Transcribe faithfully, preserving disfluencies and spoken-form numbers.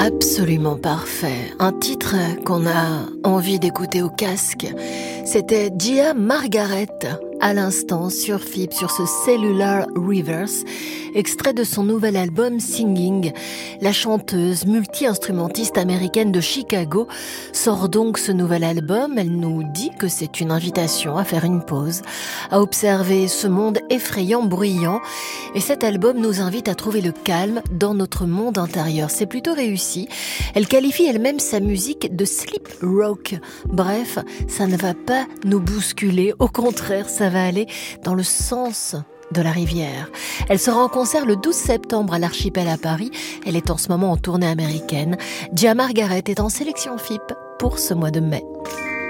Absolument parfait. Un titre qu'on a envie d'écouter au casque. C'était Gia Margaret, à l'instant sur F I B, sur ce Cellular Reverse, extrait de son nouvel album Singing. La chanteuse multi-instrumentiste américaine de Chicago sort donc ce nouvel album. Elle nous dit que c'est une invitation à faire une pause, à observer ce monde effrayant, bruyant. Et cet album nous invite à trouver le calme dans notre monde intérieur. C'est plutôt réussi. Elle qualifie elle-même sa musique de sleep rock. Bref, ça ne va pas nous bousculer. Au contraire, ça va aller dans le sens de la rivière. Elle sera en concert le douze septembre à l'Archipel à Paris. Elle est en ce moment en tournée américaine. Gia Margaret est en sélection F I P pour ce mois de mai.